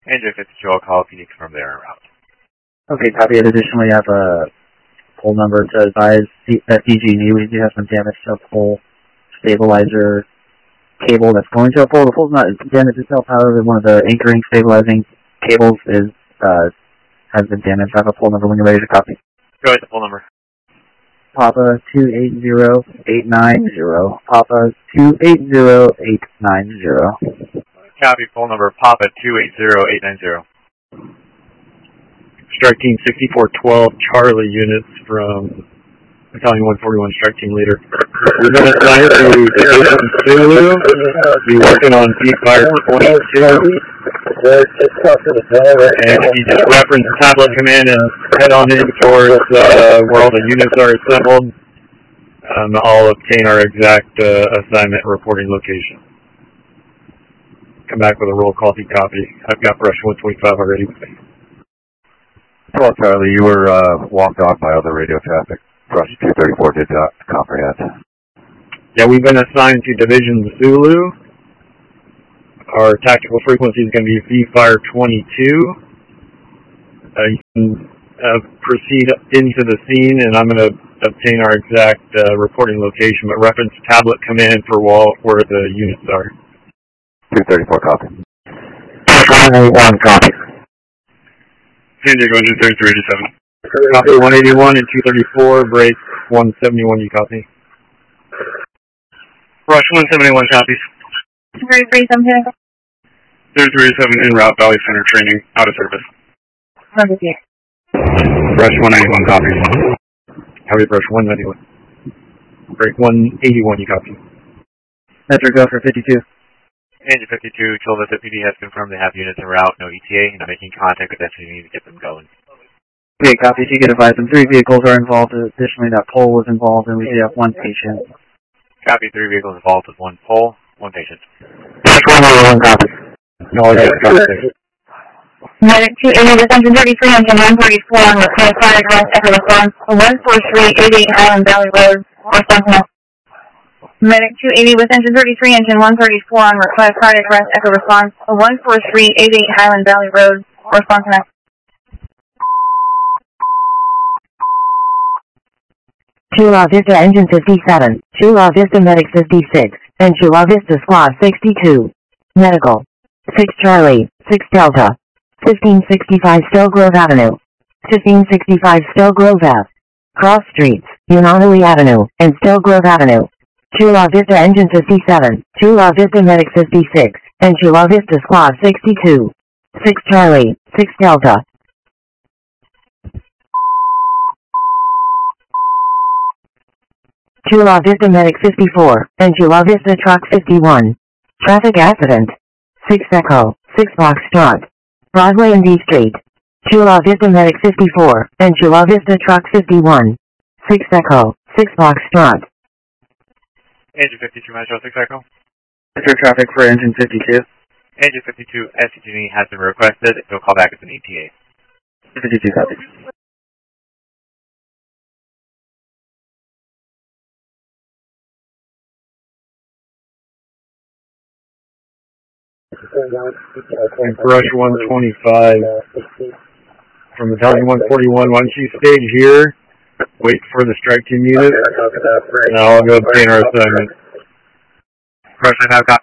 Angel 52, I'll call if you need to confirm they are en route. Okay, copy. Additionally, I have a pole number to advise that PG&E. We do have some damage to a pole stabilizer cable that's going to a pole. The pole's not damaged itself, however, one of the anchoring stabilizing cables has been damaged. I have a pole number when you're ready to copy. Go ahead, the pole number. Papa 280890. Papa 280890. Copy, pole number Papa 280890. Strike Team 6412, Charlie units from Battalion 141, Strike Team Leader. We're going to assign it to Division Zulu. Be working on Fire 22. And if you just reference Tablet Command and head on in towards where all the units are assembled, I'll obtain our exact assignment reporting location. Come back with a roll call copy. I've got brush 125 already. Hello, Charlie. You were walked on by other radio traffic. Brush 234 did not comprehend. Yeah, we've been assigned to Division Zulu. Our tactical frequency is going to be Fire 22. You can proceed into the scene, and I'm going to obtain our exact reporting location, but reference Tablet Command for where the units are. 234 copy. 181 copy. San Diego Engine 3387. Copy 181 and 234, break 171, you copy. Rush 171 copies. 3387. 3387 en route, Valley Center training, out of service. Brush 191 copies. Heavy brush 191. Break 181, you copy. Metro go for 52. Engine 52, told us that PD has confirmed they have units en route, no ETA, and I'm making contact with SCV to get them going. Okay, copy. If you can advise them, 3 vehicles are involved. Additionally, that pole was involved, and we do have 1 patient. Copy, 3 vehicles involved with 1 pole, 1 patient. 181 copy. No, I got copy. Medic 280 with engine 33, engine 134 on the cardiac arrest, echo response, 14388 Island Valley Road, response. Medic 280 with engine 33, engine 134 on request cardiac arrest, echo response, 14388 Highland Valley Road, response now. Chula Vista engine 57, Chula Vista medic 56, and Chula Vista squad 62. Medical. 6 Charlie, 6 Delta. 1565 Still Grove Avenue. 1565 Still Grove Ave. Cross Streets, Unanui Avenue, and Still Grove Avenue. Chula Vista engine 57, Chula Vista medic 56, and Chula Vista squad 62. 6 Charlie, 6 Delta. Chula Vista medic 54, and Chula Vista truck 51. Traffic accident. 6 Echo, 6 Foxtrot. Broadway and D Street. Chula Vista medic 54, and Chula Vista truck 51. 6 Echo, 6 Foxtrot. Engine 52, Metro 6 Echo. Metro traffic for engine 52. Engine 52, SCG has been requested. They'll call back as an ETA. 52 copies. And brush 125 from Battalion 141. Why don't you stay here, wait for the strike team unit, and I'll go obtain our assignment. Brush 95 copy.